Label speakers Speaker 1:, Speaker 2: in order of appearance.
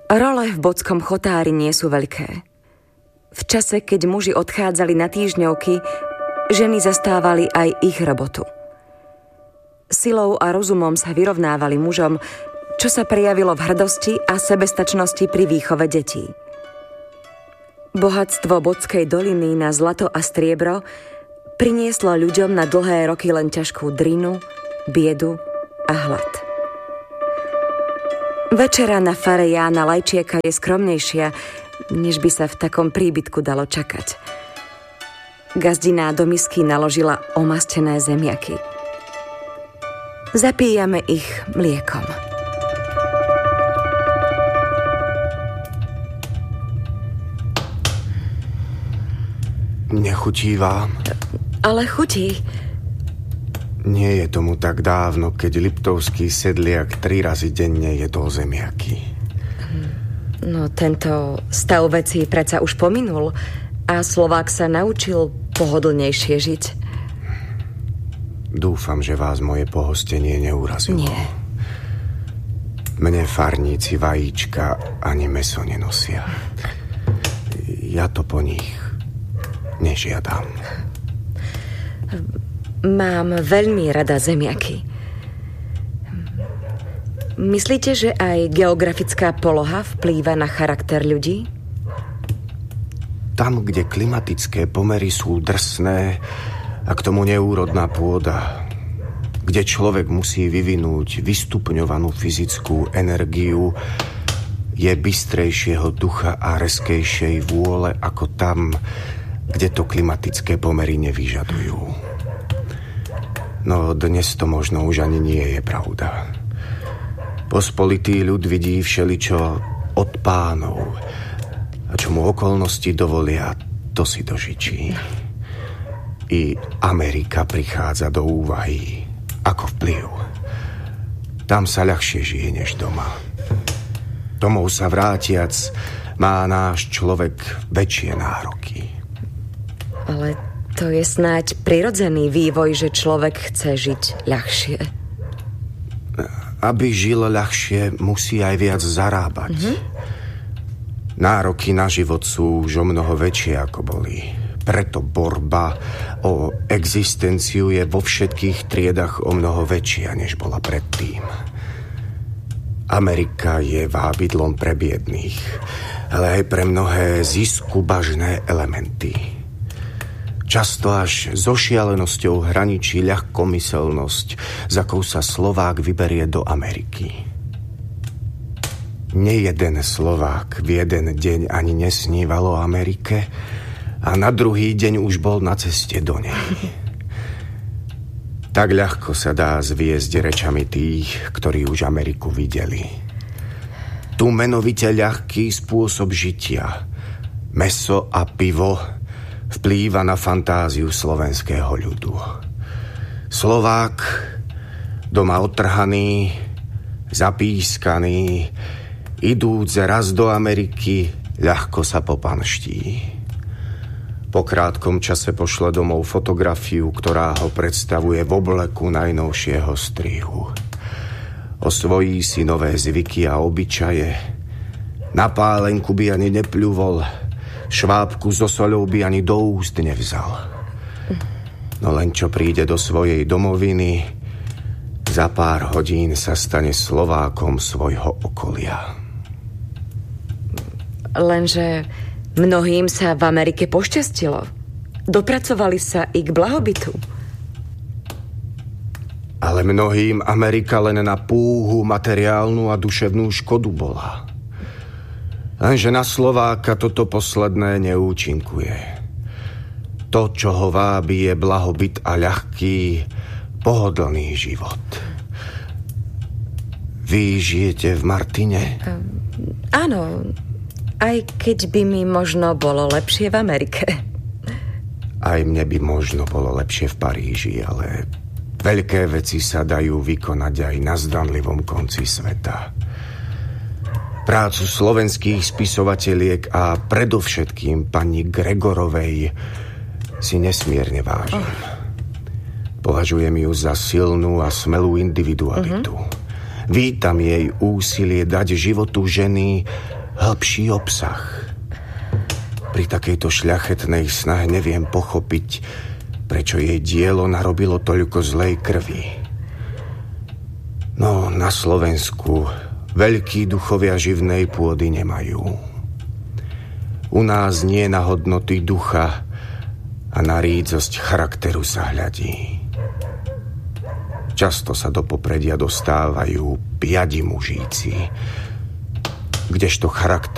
Speaker 1: Role v Bodskom chotári nie sú veľké. V čase, keď muži odchádzali na týždňovky, ženy zastávali aj ich robotu. Silou a rozumom sa vyrovnávali mužom, čo sa prejavilo v hrdosti a sebestačnosti pri výchove detí. Bohatstvo Bodskej doliny na zlato a striebro prinieslo ľuďom na dlhé roky len ťažkú drinu, biedu a hlad. Večera na fare Jána Lajčieka je skromnejšia, než by sa v takom príbytku dalo čakať. Gazdina do misky naložila omastené zemiaky. Zapíjame ich mliekom.
Speaker 2: Nechutí vám?
Speaker 1: Ale chutí.
Speaker 2: Nie je tomu tak dávno, keď liptovský sedliak 3 razy denne jedol zemiaky.
Speaker 1: No tento stav vecí predsa už pominul a Slovák sa naučil pohodlnejšie žiť.
Speaker 2: Dúfam, že vás moje pohostenie neurazilo.
Speaker 1: Nie.
Speaker 2: Mne farníci vajíčka ani mäso nenosia. Ja to po nich nežiadam.
Speaker 1: Mám veľmi rada zemiaky. Myslíte, že aj geografická poloha vplýva na charakter ľudí?
Speaker 2: Tam, kde klimatické pomery sú drsné a k tomu neúrodná pôda, kde človek musí vyvinúť vystupňovanú fyzickú energiu, je bystrejšieho ducha a rezkejšej vôle ako tam, kde to klimatické pomery nevyžadujú. No dnes to možno už ani nie je pravda. Pospolitý ľud vidí všeličo od pánov a čo mu okolnosti dovolia, to si dožičí. I Amerika prichádza do úvahy ako vplyv. Tam sa ľahšie žije než doma. Domov sa vrátiac má náš človek väčšie nároky.
Speaker 1: Ale to je snáď prirodzený vývoj, že človek chce žiť ľahšie.
Speaker 2: Aby žil ľahšie, musí aj viac zarábať. Nároky na život sú už o mnoho väčšie, ako boli. Preto borba o existenciu je vo všetkých triedach o mnoho väčšia, než bola predtým. Amerika je vábidlom pre biedných, ale aj pre mnohé ziskubažné elementy. Často až so šialenosťou hraničí ľahkomyselnosť, za akou sa Slovák vyberie do Ameriky. Nejeden Slovák v jeden deň ani nesníval o Amerike a na druhý deň už bol na ceste do nej. Tak ľahko sa dá zviesť rečami tých, ktorí už Ameriku videli. Tu menovite ľahký spôsob žitia, mäso a pivo, vplýva na fantáziu slovenského ľudu. Slovák, doma otrhaný, zapískaný, idúc raz do Ameriky, ľahko sa popanští. Po krátkom čase pošle domov fotografiu, ktorá ho predstavuje v obleku najnovšieho strihu. Osvojí si nové zvyky a obyčaje. Na pálenku by ani nepľuvol, švábku so soľou by ani do úst nevzal. No len čo príde do svojej domoviny, za pár hodín sa stane Slovákom svojho okolia.
Speaker 1: Lenže mnohým sa v Amerike pošťastilo. Dopracovali sa i k blahobytu.
Speaker 2: Ale mnohým Amerika len na púhu materiálnu a duševnú škodu bola. Lenže na Slováka toto posledné neúčinkuje. To, čo ho vábi, je blahobyt a ľahký, pohodlný život. Vy žijete v Martine?
Speaker 1: Áno, aj keď by mi možno bolo lepšie v Amerike.
Speaker 2: Aj mne by možno bolo lepšie v Paríži, ale veľké veci sa dajú vykonať aj na zdanlivom konci sveta. Prácu slovenských spisovateliek a predovšetkým pani Gregorovej si nesmierne vážim. Považujem ju za silnú a smelú individualitu. Vítam jej úsilie dať životu ženy hĺbší obsah. Pri takejto šľachetnej snahe neviem pochopiť, prečo jej dielo narobilo toľko zlej krvi. No, na Slovensku veľkí duchovia živnej pôdy nemajú. U nás nie na hodnoty ducha a na rídzosť charakteru sa hľadí. Často sa do popredia dostávajú piadi mužíci, kdežto charakter